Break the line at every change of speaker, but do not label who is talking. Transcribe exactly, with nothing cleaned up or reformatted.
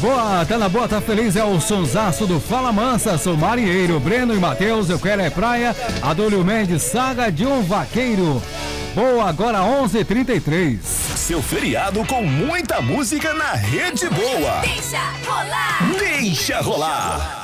Boa, tá na boa, tá feliz, é o sonsaço do Fala Mansa, sou marinheiro, Breno e Matheus, eu quero é praia, Adolio Mendes, saga de um vaqueiro. Boa, agora onze e trinta e três.
Seu feriado com muita música na Rede Boa.
Deixa rolar.
Deixa rolar.